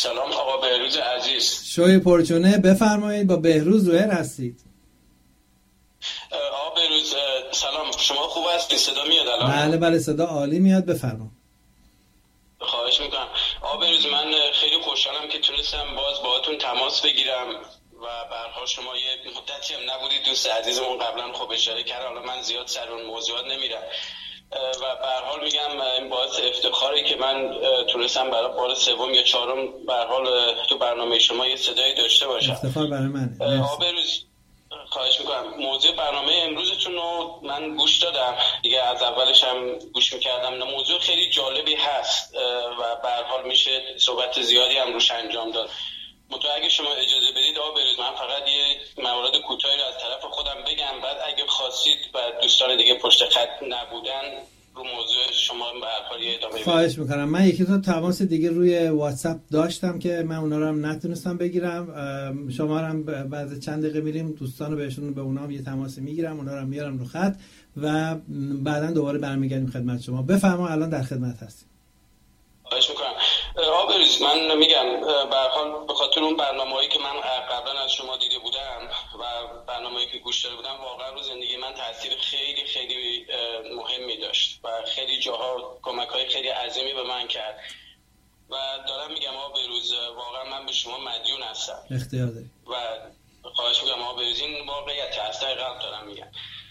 سلام آقا بهروز عزیز. شوی پرچونه بفرمایید، با بهروز رویر هستید. آقا بهروز سلام، شما خوب هستید؟ صدا میاد الان؟ بله صدا عالی میاد، بفرمایید. خواهش میکنم. آقا بهروز من خیلی خوشحالم که تونستم باز باهاتون تماس بگیرم و به هر حال شما یه مدتی هم نبودید، دوست عزیزمون قبلا خب اشاره کرد، حالا من زیاد سر اون موضوعات نمیرم و به هر حال میگم این باعث افتخاری که من تونستم برای بار سوم یا چهارم به هر حال تو برنامه شما یه صدایی داشته باشم. افتخار برای منه. آقا بهروز خواهش میکنم. موضوع برنامه امروزتون رو من گوش دادم دیگه، از اولش هم گوش میکردم. موضوع خیلی جالبی هست و به هر حال میشه صحبت زیادی هم روش انجام داد. اگه شما اجازه بدید آقا بهروز، من فقط یه موارد کوتاهی رو از طرف خودم بگم، بعد اگه خواستید و دوستان دیگه پشت خط نبودن رو موضوع شما به هر حال ادامه بدید. خواهش میکنم. من یکی دو تماس دیگه روی واتساپ داشتم که من اونا رو هم نتونستم بگیرم. شما هم بعد چند دقیقه میریم دوستانو بهشون به اونا هم یه تماس میگیرم، اونا رو هم میارم رو خط و بعداً دوباره برمیگردیم خدمت شما. بفرمایید، الان در خدمت هستیم. خواهش میکنم. آقا بهروز من میگم به هر حال به خاطر اون برنامه‌هایی که من قبلا از شما دیده بودم و برنامه‌ای که گوش داده بودم، واقعا رو زندگی من تاثیر خیلی خیلی مهمی داشت و خیلی جاها کمک‌های خیلی عظیمی به من کرد و دارم میگم آقا بهروز واقعا من به شما مدیون هستم. اختیار داری. و خواهش میکنم آقا بهروز، این واقعیت از ته قلب دارم میگم.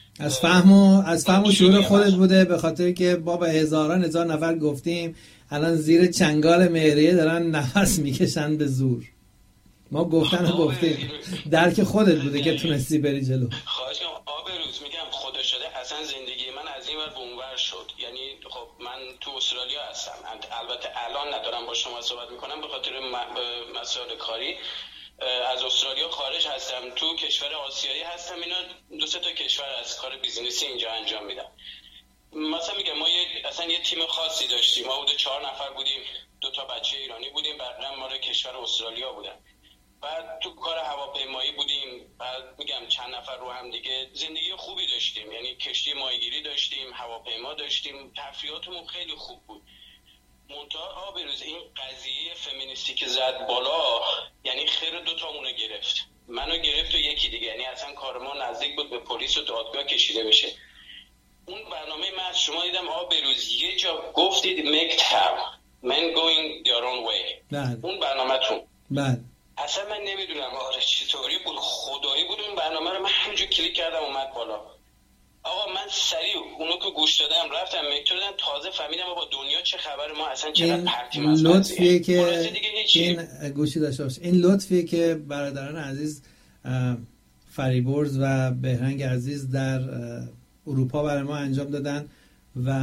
از فهم و شعور خودت بوده، به خاطر که ما به هزار نفر گفتیم الان زیر چنگال مهریه دارن نفس میکشن به زور. ما گفتیم درک خودت بوده که تونستی بری جلو. خواهش می‌کنم آقا بهروز، میگم خدا شده اصلا زندگی من از این ور به اون ور شد. یعنی خب من تو استرالیا هستم، البته الان ندارم با شما صحبت میکنم به خاطر مسائل کاری. از استرالیا خارج هستم، تو کشور آسیایی هستم. اینا 2-3 تا کشور از کار بیزینسی اینجا انجام میدم. مثلا میگم ما اصلا یه تیم خاصی داشتیم، ما بوده 4 نفر بودیم، 2 تا بچه ایرانی بودیم، بقیه ما رو کشور استرالیا بودن. بعد تو کار هواپیمایی بودیم، بعد میگم چند نفر رو هم دیگه زندگی خوبی داشتیم، یعنی کشتی ماهیگیری داشتیم، هواپیما داشتیم، تفریحاتمون خیلی خوب بود. منتها بهروز این قضیه فمینیستی که زد بالا، یعنی خیر 2 تامونو گرفت، منو گرفت و یکی دیگه، یعنی اصلا کار ما نزدیک بود به پلیس و دادگاه کشیده بشه. اون برنامه من از شما دیدم آقا بهروز، یه جا گفتید make time men going their own way. اون برنامه‌تون اصلا من نمیدونم چطوری بود، خدایی بود اون برنامه رو من همینجور کلیک کردم اومد بالا. آقا من سریع اونو که گوش دادم رفتم مکتور دادم، تازه فهمیدم با دنیا چه خبر، ما اصلا چقدر پرتیم از لطفیه که این گوشی داشته باشه. این لطفیه که برادران عزیز فریبرز و بهرنگ عزیز در اروپا برای ما انجام دادن و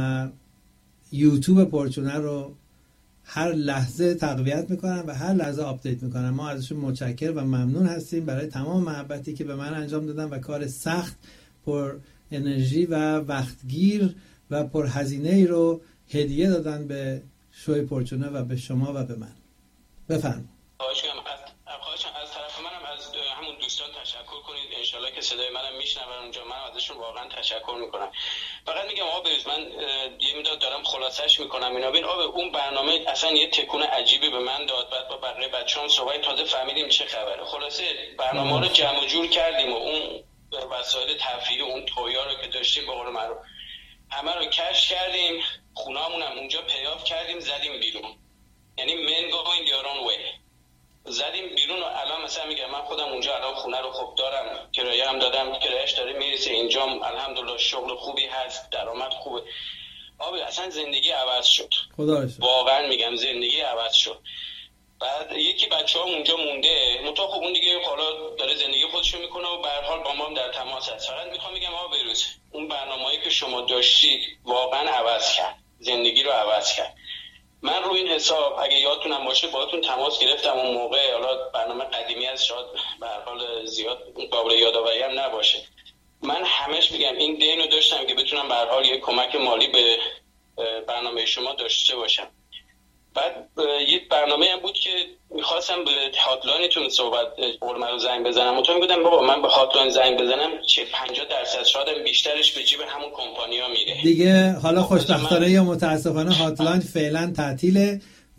یوتیوب پرچونه رو هر لحظه تقویت میکنن و هر لحظه آپدیت میکنن. ما ازشون متشکر و ممنون هستیم برای تمام محبتی که به من انجام دادن و کار سخت، پر انرژی و وقتگیر و پر هزینه ای رو هدیه دادن به شوی پرچونه و به شما و به من. بفرمایید. خواهشم از طرف منم از همون دوستان تشکر کنید، انشالله که صدای منم میشنون اونجا، من ازشون واقعا تشکر میکنم. فقط میگم آقا بهروز من یه مدت دارم خلاصش میکنم اینا. ببین آقا اون برنامه اصلا یه تکون عجیبی به من داد، بعد با بقیه بچه‌ام صحبت تازه فهمیدیم چه خبره. خلاصه برنامه رو جمع و جور کردیم و اون وسایل تفریحی اون تویا رو که داشتیم به قول معروف همه رو کش کردیم، خونه‌مون هم اونجا پیاف کردیم، زدیم بیرون. یعنی men going their own way، زدیم بیرون. و الان مثلا میگم من خودم اونجا الان خونه رو خوب دارم، کرایه هم دادم، کرایه‌اش داره میرسه، اینجام الحمدلله شغل خوبی هست، درآمد خوبه. اصلا زندگی عوض شد، خدا رو شکر. واقعا میگم زندگی عوض شد. بعد یکی بچه‌ها اونجا مونده، منتها خب اون دیگه حالا داره زندگی خودشو میکنه و به هر حال با ما هم در تماس هست. فقط میخوام بگم آقا بهروز اون برنامه‌ای که شما داشتید واقعا عوض کرد، زندگی رو عوض کرد. من رو این حساب اگه یادتونم باشه باهاتون تماس گرفتم اون موقع، حالا برنامه قدیمی از شاید به هر حال زیاد قابل یادآوری هم نباشه. من همش میگم این دینو داشتم که بتونم به هر حال یه کمک مالی به برنامه شما داشته باشم. بعد یه برنامه هم بود که میخواستم به هاتلاینتون صحبت رو زنگ بزنم، منتها میگفتم بابا من به هاتلاین زنگ بزنم چه 50% شاید بیشترش به جیب همون کمپانی‌ها میره دیگه. حالا خوشبختانه یا متاسفانه هاتلاین فعلا تعطیله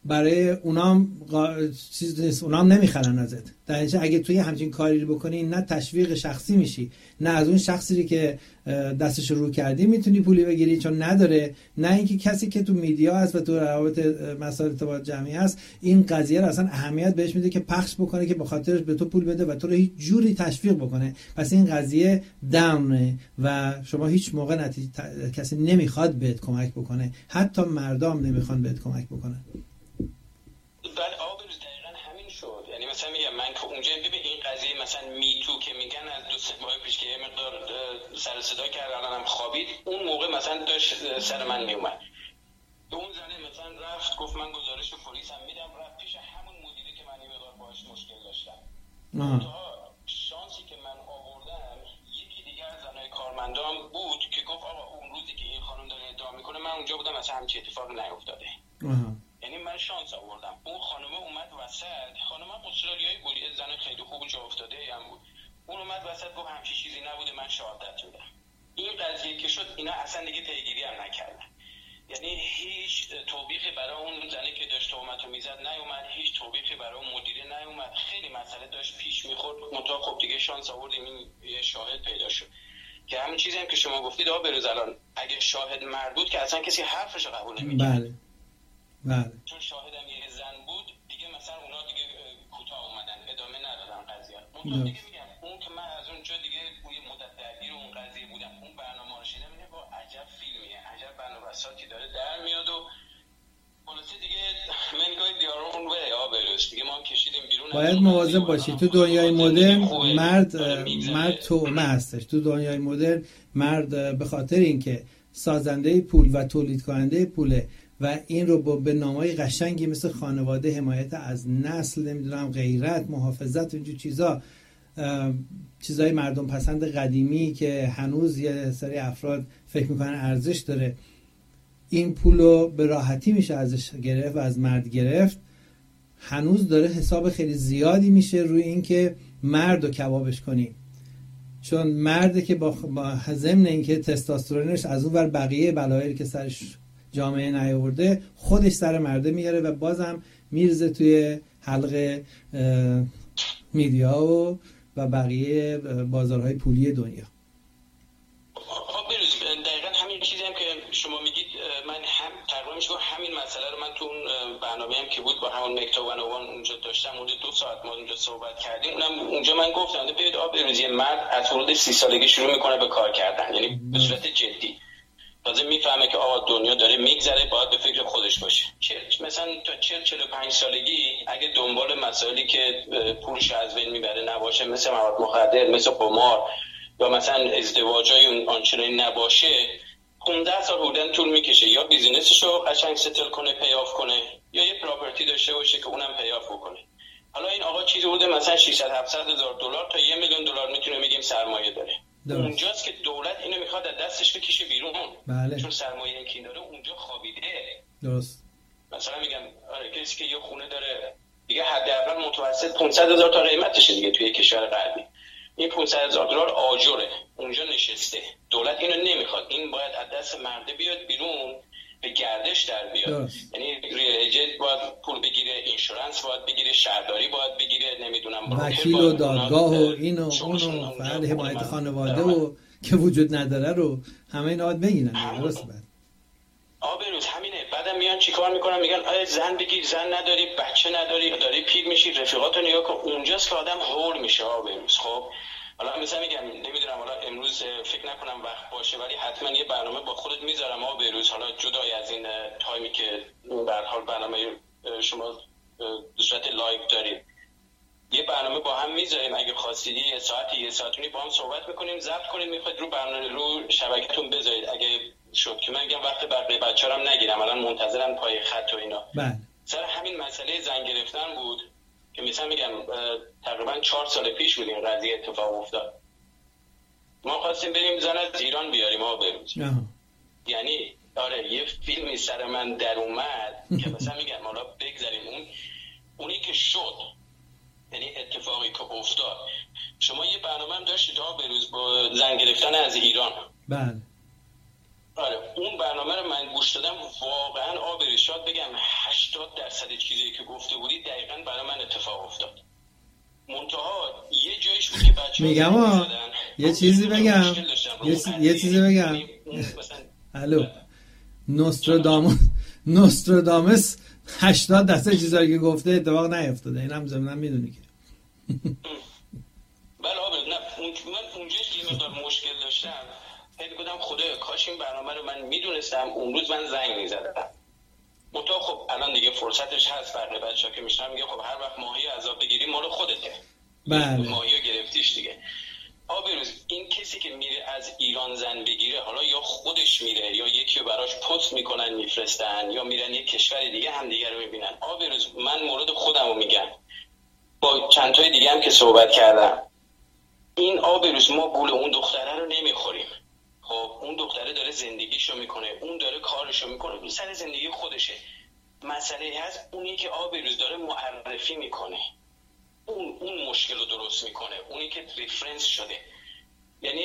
برای اونام چیز نیست، اونام نمیخرن ازت. در نتیجه اگه توی همچین کاری رو بکنی نه تشویق شخصی میشی، نه از اون شخصی که دستش رو کردی میتونی پولی بگیری چون نداره، نه اینکه کسی که تو میدیا هست و تو روابط مسائل ارتباط جمعی هست این قضیه رو اصلا اهمیت بهش میده که پخش بکنه که به خاطرش به تو پول بده و تو رو هیچ جوری تشویق بکنه. پس این قضیه داونه و شما هیچ موقع کسی نمیخواد بهت کمک بکنه، حتی مردم نمیخوان بهت کمک بکنن. بله آقا دقیقاً همین شد. یعنی مثلا میگم من که اونجا ببین این قضیه مثلا میتو که میگن از 2 ماه پیش که یه مقدار سر صدا کرد الانم خوابید، اون موقع مثلا داشت سر من میومد. اون زنه مثلا رفت گفت من گزارش پلیس هم میدم، رفت پیش همون مدیری که من یه مقدار باهاش مشکل داشتم. شانسی که من آوردم یکی دیگه از زنای کارمندام بود که گفت آقا اون روزی که این خانم داره ادعا میکنه من اونجا بودم، مثلا همچین اتفاقی نیفتاده. یعنی من شانس آوردم. اون خانم اومد وسط، خانم استرالیایی بود، یه زن خیلی خوب جا افتاده هم بود. اون اومد وسط گفت همچین چیزی نبوده، من شهادت میدم. این قضیه که شد اینا اصلا دیگه پیگیری هم نکردن. یعنی هیچ توبیخی برای اون زنی که داشت تهمتو میزد نیومد، هیچ توبیخی برای اون مدیره نیومد. خیلی مسئله داشت پیش میخورد، منتها خب دیگه شانس آوردیم این یه شاهد پیدا شد که همین چیزی هم که شما گفتید آقا بروز الان اگه شاهد مرد بود که اصلا کسی حرفش رو قبول نمی‌کرد. بله. چون شاهدم یه زن بود دیگه مثلا اونا دیگه کوتاه اومدن ادامه ندادن قضیه. منتها دیگه میگم اون که من از اونجا دیگه یه مدت درگیر اون قضیه بودم، اون برنامه رو شنیدم میگم با عجب فیلمیه، عجب بنابساتی داره در میاد و خلاصه دیگه من گوید دیارو اون وی بروز دیگه ما هم کشیدیم بیرون. باید مواظب باشی. تو دنیای مدرن مرد تومه هستش. تو دنیای مدرن مرد به خاطر اینکه سازنده پول و تولید کننده پوله و این رو به نامای قشنگی مثل خانواده، حمایت از نسل، نمیدونم غیرت، محافظت، اینجور چیزای مردم پسند قدیمی که هنوز یه سری افراد فکر میکنن ارزش داره، این پول رو به راحتی میشه ازش گرفت و از مرد گرفت. هنوز داره حساب خیلی زیادی میشه روی این که مرد رو کبابش کنی، چون مرده که با ضمن اینکه تستوسترونش از اون ور بقیه بلایایی که سرش جامعه نیاورده خودش سر مرده میاره و بازم میرزه توی حلقه میدیا و بقیه بازارهای پولی دنیا. دقیقا همین چیزی هم که شما میگید من هم تقریبا میشه همین مسئله رو من تو اون برنامه هم که بود با همون مکتاب ونوان اونجا داشتم، اونجا 2 ساعت ما اونجا صحبت کردیم. اونم اونجا من گفتم ببینید آبروزی مرد از حدود 30 سالگی شروع میکنه به کار کردن، یعنی به صورت جدی تازه میفهمه که آقا دنیا داره میگذره، باید به فکر خودش باشه. مثلا تا 40-45 سالگی اگه دنبال مسائلی که پولش از بین میبره نباشه، مثل مواد مخدر، مثل قمار یا مثلا ازدواجای آنچنانی نباشه، 15 سال بودن طول میکشه یا بیزینسشو قشنگ ستل کنه، پیاف کنه، یا یه پراپرتی داشته باشه که اونم پیاف بکنه. حالا این آقا چیزی بوده مثلا 600-700 هزار دلار تا 1 میلیون دلار میتونه بگیم سرمایه داره. اونجاست که دولت اینو میخواد از دستش بکشه بیرون. بله. چون سرمایه این که داره اونجا خوابیده. درست. مثلا میگم آره کسی که یه خونه داره دیگه حداقل متوسط 500,000 تا قیمتشه دیگه توی کشور غربی. این 500,000 دلار آجره اونجا نشسته. دولت اینو نمیخواد، این باید از دست مرده بیاد بیرون، به گردش در بیاد. یعنی ریل اجنت باید پول بگیره، اینشورنس باید بگیره، شهرداری باید بگیره، نمیدونم وکیل و دادگاه و اینو اونو، فعال حمایت خانواده و که وجود نداره رو همه اینا باید بگیرن. درست بعد بروز همینه. بعدم میان چیکار میکنن؟ میگن آیا زن بگیر، زن نداری، بچه نداری، داری پیر میشی، رفیقاتو نگاه کن. اونجاست که آدم هول میشه. بروز خب حالا مثلا میگم نمیدونم، حالا امروز فکر نکنم وقت باشه، ولی حتما یه برنامه با خودت میذارم بروز، حالا جدای از این تایمی که به هر حال برنامه شما به صورت لایو داریم، یه برنامه با هم میذاریم. اگه خواستید یه ساعتی با هم صحبت میکنیم، ضبط کنیم، میخواید رو برنامه رو شبکه‌تون بذارید اگه شد، که من میگم وقت بقیه بچه‌ام نگیرم، الان منتظرم پای خط و اینا. بله. سر همین مسئله زن گرفتن بود که مثلا میگم تقریبا 4 سال پیش بود این قضیه اتفاق افتاد. ما خواستیم بریم زن از ایران بیاریم بروز. یعنی آره یه فیلمی سر من در اومد که مثلا میگم حالا بگذاریم اونی که شد، یعنی اتفاقی که افتاد. شما یه برنامه هم داشتید بروز با زن گرفتن از ایران. بله. آره اون برنامه رو من گوش دادم، واقعا آبروز شاد بگم 80% چیزی که گفته بودی دقیقاً برای من اتفاق افتاد. منتها یه جایش بود که بچه‌ها میگم یه چیزی بگم، یه چیزی بگم. الو نوستراداموس 80% چیزایی که گفته اتفاق نیفتاده، اینم ضمن میدونی که. بله آبروز نه من اونجاش یه مقدار مشکل داشتم، فکر کردم خدایا کاش این برنامه رو من میدونستم اون روز من زنگ میزدم. منتها خب الان دیگه فرصتش هست، برای بچه‌ها که میشنم میگه خب هر وقت ماهی عذاب بگیری مال خودته. بله ماهی رو گرفتیش دیگه. آبروز این کسی که میره از ایران زن بگیره، حالا یا خودش میره یا یکی رو براش پست میکنن میفرستن یا میرن یک کشور دیگه هم دیگه رو میبینن. آبروز من مورد خودم رو میگم، با چند تای دیگه هم که صحبت کردم، این آبروز ما گول اون دختره رو نمیخوریم. خب اون دختره داره زندگیشو میکنه، اون داره کارشو میکنه، اون سر زندگی خودشه. مسئله هست اونی که آبروز داره معرفی میکنه، اون مشکل رو درست میکنه، اونی که ریفرنس شده. یعنی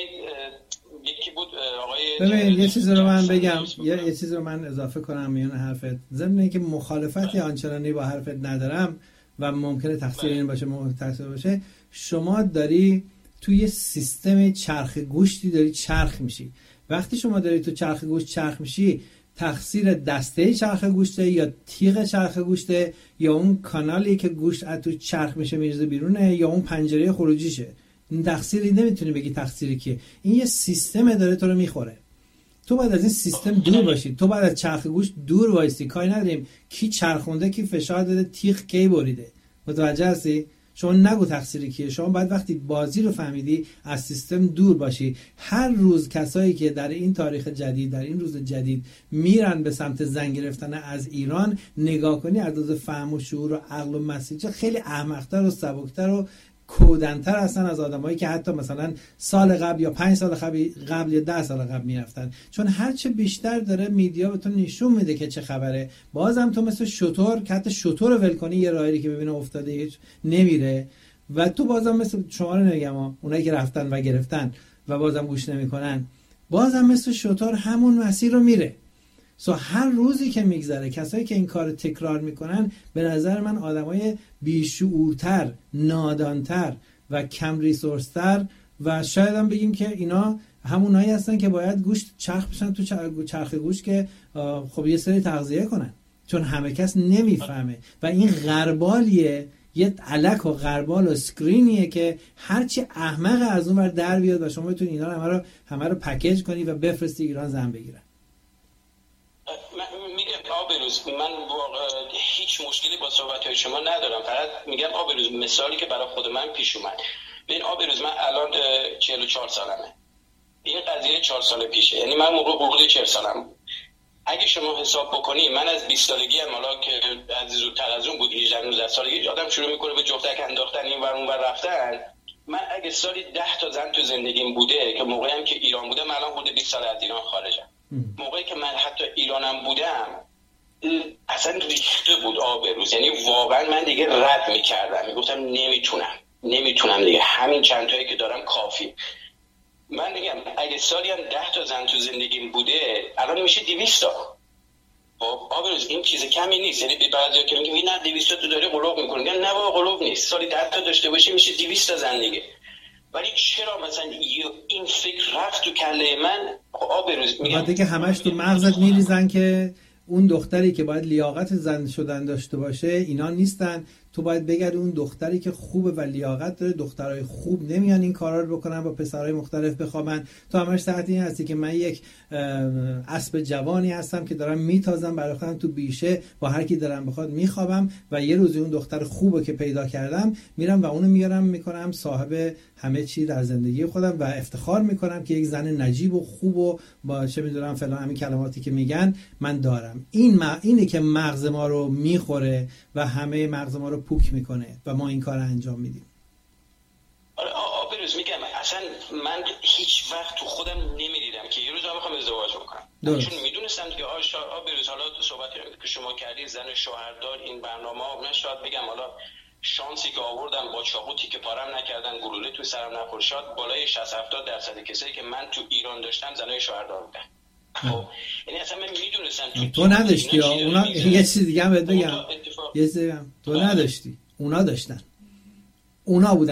یکی بود آقای ببین یه چیزی رو من بگم، یه چیزی رو من اضافه کنم میون حرفت، ضمن اینکه مخالفتی آنچنانی با حرفت ندارم و ممکنه تقصیر این باشه تقصیر باشه، شما داری توی سیستم چرخ گوشتی داری چرخ میشی. وقتی شما داری تو چرخ گوشت چرخ میشی، تقصیر دسته چرخ گوشته یا تیغ چرخ گوشته یا اون کانالی که گوشت از تو چرخ میشه میرزه بیرونه یا اون پنجره خروجیشه. این تقصیری نمیتونی بگی تقصیری کیه، این یه سیستم داره تو رو میخوره. تو باید از این سیستم دور باشی، تو باید از چرخ گوشت دور وایسی. کاری نداریم کی چرخونده کی فشار داده تیغ کی بریده، متوجه هستی؟ شما نگو تقصیری کیه، شما باید وقتی بازی رو فهمیدی از سیستم دور باشی. هر روز کسایی که در این تاریخ جدید، در این روز جدید میرن به سمت زن گرفتن از ایران، نگاه کنی از لحاظ فهم و شعور و عقل و مسیحیت خیلی احمق‌تر و سبک‌تر و کودن‌تر هستن از آدمایی که حتی مثلا سال قبل یا 5 سال قبل یا 10 سال قبل میرفتن. چون هرچه بیشتر داره میدیا به تو نشون میده که چه خبره، بازم تو مثل شتر که حتی شتر رو ول کنی یه راهی که ببینه افتاده هیچ نمیره و تو بازم مثل شما رو نمیگم اونایی که رفتن و گرفتن و بازم گوش نمیکنن، بازم مثل شتر همون مسیر رو میره. هر روزی که میگذره کسایی که این کار تکرار میکنن به نظر من آدمای بیشعورتر، نادانتر و کم ریسورستر و شاید هم بگیم که اینا همونایی هستن که باید گوشت چرخ بشن تو چرخ گوشت که خب یه سری تغذیه کنن، چون همه کس نمیفهمه و این غربالیه، یه علک و غربال و اسکرینیه که هرچی احمق از اون ور در بیاد و شما بتونی اینا همه رو پکیج کنی و بفرستی ایران زن بگیرن. میگم آبروز من هیچ مشکلی با صحبت‌های شما ندارم، فقط میگم آبروز مثالی که برای خود من پیش اومد. ببین آبروز من الان 44 سالمه، این قضیه 4 سال پیشه، یعنی من موقع حدود 40 سالم بود. اگه شما حساب بکنی من از 20 سالگی هم حالا که از زودتر از اون بود 18 سالگی آدم شروع میکنه به جفتک انداختن این ور اون ور رفتن. من اگه سالی 10 تا زن تو زندگیم بوده که موقعی هم که ایران بودم، الان حدود 20 سال از ایران خارجم. موقعی که من حتی ایرانم بودم اصلا ریخته بود آبروز، یعنی واقعا من دیگه رد میکردم، میگفتم نمیتونم دیگه، همین چند تایی که دارم کافی. من میگم اگه سالی هم 10 تا زن تو زندگیم بوده الان میشه 200 تا. خب آبروز این چیز کمی نیست، یعنی بعضیا که میگن نه 200 تا تو داری قلوب میکنی، میگن نه بابا قلوب نیست، سالی 10 تا داشته باشی میشه 200 تا زن دیگه. ولی چرا مثلا این فکر رفت تو کله من؟ آبروز میگم وقتی که همش تو مغزت میریزن که اون دختری که باید لیاقت زن شدن داشته باشه اینا نیستن، تو باید بگردی اون دختری که خوبه و لیاقت داره. دخترای خوب نمیان این کارا رو بکنن، با پسرای مختلف بخوابن. تو همش ساعت این هستی که من یک اسب جوانی هستم که دارم میتازم برای خودم تو بیشه، با هر کی دارم بخواد میخوابم و یه روزی اون دختر خوبه که پیدا کردم میرم و اونو میارم میکنم صاحب همه چی در زندگی خودم و افتخار میکنم که یک زن نجیب و خوب و با چه میدونم فلان همین کلماتی که میگن من دارم. اینه که مغز ما رو میخوره و همه مغز ما رو پوک میکنه و ما این کار انجام میدیم. آره آبروز میگم اصلا من هیچ وقت تو خودم نمیدیدم که یه روز من میخوام ازدواج بکنم، چون میدونستم که آبروز حالا تو صحبتی که شما کردی زن شوهردار این برنامه‌ها، من شاید بگم حالا شانسی که آوردم با چاقو تیکه پارم نکردن، گلوله تو سرم نخورد، شاید بالای 60-70% کسایی که من تو ایران داشتم زنای شوهردار بودن. خب یعنی اصلا من میدونستم تو نداشتی اونا. یه چیز دیگه هم بهت بگم، تو نداشتی، اونا داشتن، اونا بودن